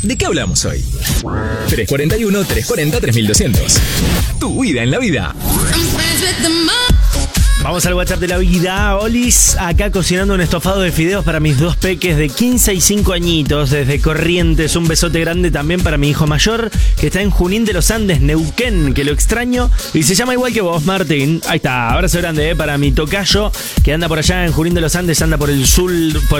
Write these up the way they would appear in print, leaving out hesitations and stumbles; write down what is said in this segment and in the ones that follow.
¿de qué hablamos hoy? 341-340-3200. Tu vida en la vida. Vamos al WhatsApp de la vida. Olis, acá cocinando un estofado de fideos para mis dos peques de 15 y 5 añitos desde Corrientes. Un besote grande también para mi hijo mayor que está en Junín de los Andes, Neuquén, que lo extraño y se llama igual que vos, Martín. Ahí está, abrazo grande para mi tocayo que anda por allá en Junín de los Andes, anda por el sur,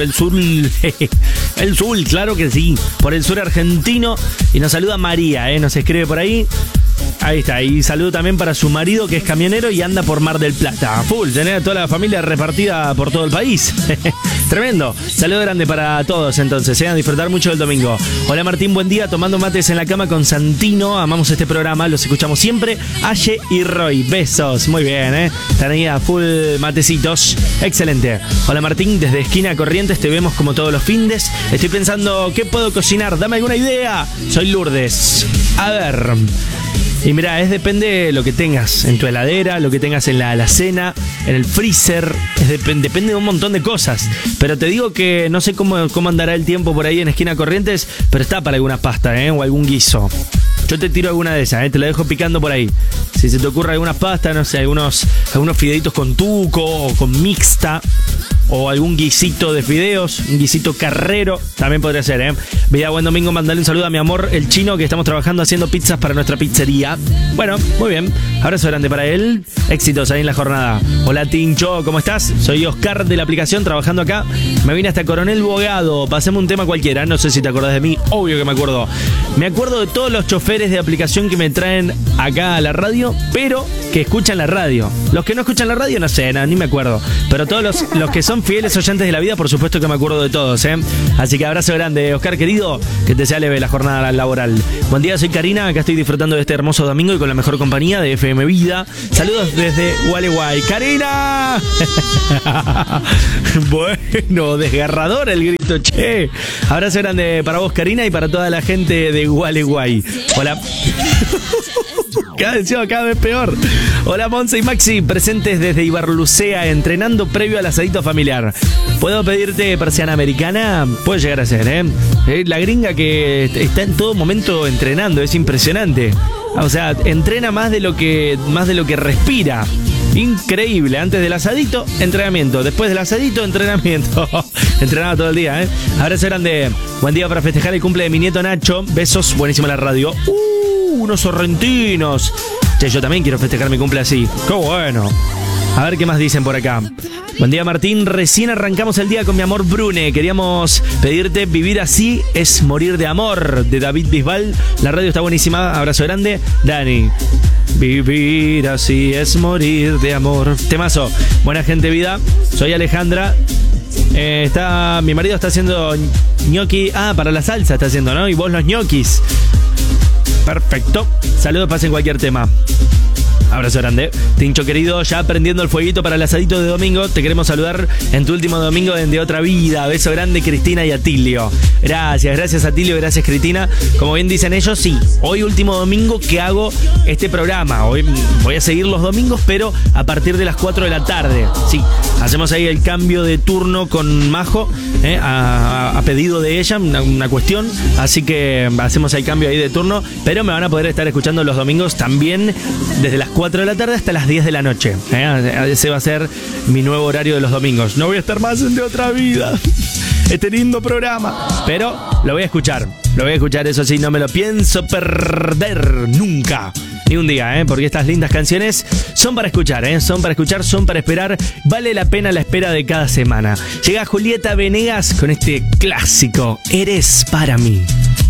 el sur, claro que sí, por el sur argentino, y nos saluda María, nos escribe por ahí. Ahí está, y saludo también para su marido que es camionero y anda por Mar del Plata. Full, tener a toda la familia repartida por todo el país. Tremendo. Saludo grande para todos entonces, a disfrutar mucho del domingo. Hola Martín, buen día, tomando mates en la cama con Santino. Amamos este programa, los escuchamos siempre. Aye y Roy, besos. Muy bien, están ahí a full matecitos. Excelente. Hola Martín, desde Esquina Corrientes te vemos como todos los findes. Estoy pensando, ¿qué puedo cocinar? Dame alguna idea. Soy Lourdes. A ver... Y mira, depende de lo que tengas en tu heladera, lo que tengas en la alacena, en el freezer, depende de un montón de cosas. Pero te digo que no sé cómo andará el tiempo por ahí en Esquina Corrientes, pero está para alguna pasta, o algún guiso. Yo te tiro alguna de esas, te la dejo picando por ahí. Si se te ocurre alguna pasta, no sé, algunos fideitos con tuco o con mixta, o algún guisito de fideos, un guisito carrero, también podría ser, Vida, buen domingo, mandale un saludo a mi amor, el chino, que estamos trabajando haciendo pizzas para nuestra pizzería. Bueno, muy bien, abrazo grande para él, éxitos ahí en la jornada. Hola Tincho, ¿cómo estás? Soy Oscar de la aplicación, trabajando acá. Me vine hasta Coronel Bogado, pasemos un tema cualquiera, no sé si te acordás de mí, obvio que me acuerdo. Me acuerdo de todos los choferes de aplicación que me traen acá a la radio, pero que escuchan la radio. Los que no escuchan la radio, no sé, ni me acuerdo. Pero todos los que son fieles oyentes de la vida, por supuesto que me acuerdo de todos, Así que abrazo grande, Oscar querido, que te sea leve la jornada laboral. Buen día, soy Karina, acá estoy disfrutando de este hermoso domingo y con la mejor compañía de FM Vida. Saludos desde Gualeguay. ¡Karina! Bueno, desgarrador el grito, che. Abrazo grande para vos, Karina, y para toda la gente de Gualeguay. Hola. Cada vez peor. Hola Monse y Maxi, presentes desde Ibarlucea, entrenando previo al asadito familiar. ¿Puedo pedirte persiana americana? Puede llegar a ser, la gringa que está en todo momento entrenando, es impresionante. O sea, entrena más de lo que respira. Increíble. Antes del asadito, entrenamiento. Después del asadito, entrenamiento. Entrenaba todo el día, Abrazo grande. Buen día para festejar el cumple de mi nieto Nacho. Besos, buenísima la radio. Unos sorrentinos. Che, yo también quiero festejar mi cumple así. ¡Qué bueno! A ver qué más dicen por acá. Buen día Martín, recién arrancamos el día con mi amor Brune. Queríamos pedirte Vivir así es morir de amor, de David Bisbal. La radio está buenísima, abrazo grande. Dani, vivir así es morir de amor. Temazo, buena gente vida. Soy Alejandra. Mi marido está haciendo ñoqui. Para la salsa está haciendo, ¿no? Y vos los ñoquis. Perfecto. Saludos, pasen cualquier tema. Abrazo grande. Tincho querido, ya prendiendo el fueguito para el asadito de domingo. Te queremos saludar en tu último domingo de Otra Vida. Beso grande, Cristina y Atilio. Gracias Atilio, gracias Cristina. Como bien dicen ellos, sí, hoy último domingo que hago este programa. Hoy voy a seguir los domingos, pero a partir de las 4 de la tarde. Sí, hacemos ahí el cambio de turno con Majo, a pedido de ella, una cuestión. Así que hacemos el cambio ahí de turno, pero me van a poder estar escuchando los domingos también desde las 4 de la tarde hasta las 10 de la noche. Ese va a ser mi nuevo horario de los domingos. No voy a estar más en De Otra Vida, este lindo programa, pero lo voy a escuchar, eso sí, no me lo pienso perder nunca, ni un día, porque estas lindas canciones son para escuchar, son para esperar. Vale la pena la espera de cada semana. Llega Julieta Venegas con este clásico, Eres para mí.